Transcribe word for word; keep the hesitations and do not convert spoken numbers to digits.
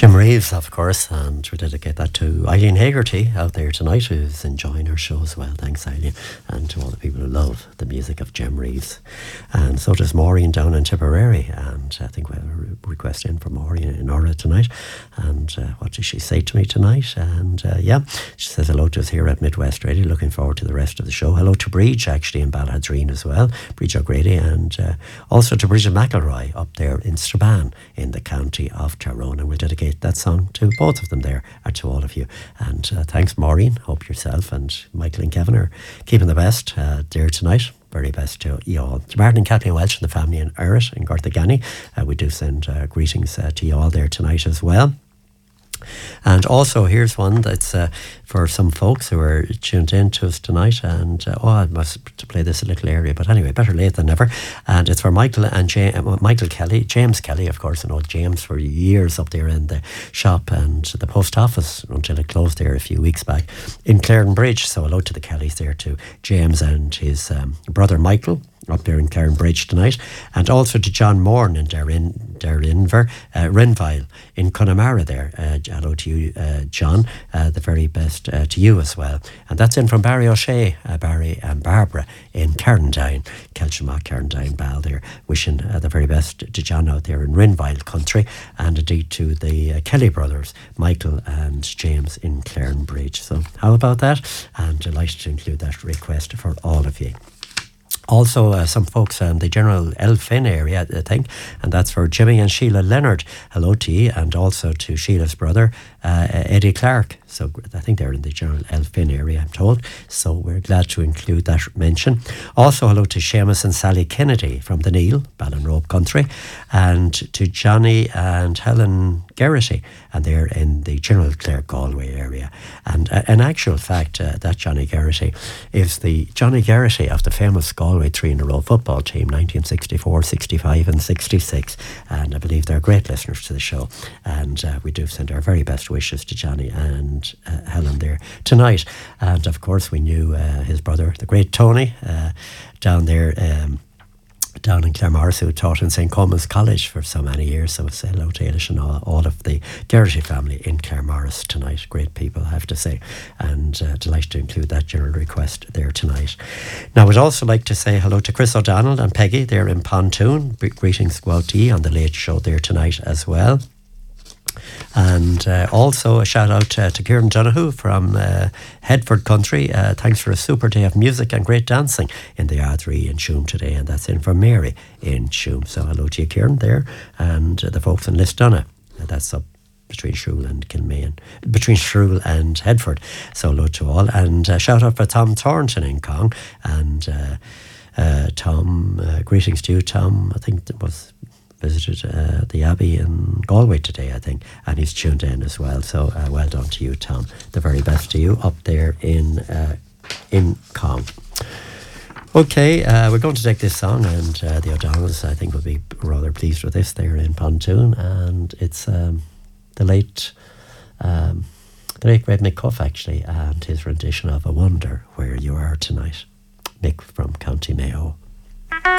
Jim Reeves, of course, and we dedicate that to Eileen Hagerty out there tonight, who's enjoying our show as well. Thanks, Eileen, and to all the people who love the music of Jim Reeves. And so does Maureen down in Tipperary, and I think we have a re- request in from Maureen in Orla tonight. And uh, what did she say to me tonight? And uh, yeah, she says hello to us here at Midwest Radio, looking forward to the rest of the show. Hello to Breach, actually, in Balhadreen as well, Breach O'Grady, and uh, also to Bridget McElroy up there in Strabane in the county of Tyrone. And we'll dedicate that song to both of them there, and to all of you. And uh, thanks, Maureen. Hope yourself and Michael and Kevin are keeping the best uh, there tonight. Very best to you all. To Martin and Kathleen Welch and the family in Errit in Garthagani, uh, we do send uh, greetings uh, to you all there tonight as well. And also, here's one that's uh, for some folks who are tuned in to us tonight. And uh, oh, I must to play this a little area, but anyway, better late than never. And it's for Michael and James, uh, Michael Kelly, James Kelly, of course. I know James for years up there in the shop and the post office until it closed there a few weeks back in Claren Bridge. So hello to the Kellys there, to James and his um, brother Michael up there in Claren Bridge tonight, and also to John Morn in Darin, Darinver, uh, Renville in Connemara there. Uh, hello to you, uh, John. Uh, the very best uh, to you as well. And that's in from Barry O'Shea, uh, Barry and Barbara in Carndine, Kelchamack, Carndine, Bal there. Wishing uh, the very best to John out there in Renville country, and indeed to the uh, Kelly brothers, Michael and James in Claren Bridge. So how about that? And delighted to include that request for all of you. Also, uh, some folks in the general Elphin area, I think, and that's for Jimmy and Sheila Leonard. Hello to you, and also to Sheila's brother, uh, Eddie Clark. So I think they're in the general Elphin area, I'm told. So we're glad to include that mention. Also, hello to Seamus and Sally Kennedy from the Neil, Ballinrobe country, and to Johnny and Helen Geraghty, and they're in the general Clare Galway area. And uh, in actual fact, uh, that Johnny Geraghty is the Johnny Geraghty of the famous Galway three in a row football team, nineteen sixty-four, sixty-five and sixty-six. And I believe they're great listeners to the show. And uh, we do send our very best wishes to Johnny and uh, Helen there tonight. And of course, we knew uh, his brother, the great Tony, uh, down there. Um, down in Claremorris, who taught in Saint Coleman's College for so many years. So say hello to Eilish and all, all of the Geraghty family in Claremorris tonight. Great people, I have to say. And uh, delighted to include that general request there tonight. Now, we'd also like to say hello to Chris O'Donnell and Peggy there in Pontoon. Greetings go out to you on the late show there tonight as well. And uh, also a shout out uh, to Kieran Donahue from uh, Headford country. Uh, thanks for a super day of music and great dancing in the R three in Shoom today, and that's in for Mary in Shoom. So hello to you, Kieran, there, and uh, the folks in Listonna. Uh, that's up between Shrule and Kilmaine, between Shrule and Headford. So hello to all, and uh, shout out for Tom Thornton in Cong, and uh, uh, Tom, uh, greetings to you, Tom. I think it was visited uh, the Abbey in Galway today, I think, and he's tuned in as well. So uh, well done to you, Tom. The very best to you up there in uh, in Cong. Okay, uh, we're going to take this song, and uh, the O'Donnells, I think, will be rather pleased with this. They're in Pontoon, and it's um, the late um, the late great Mick Cuff, actually, and his rendition of "I Wonder Where You Are Tonight." Mick from County Mayo.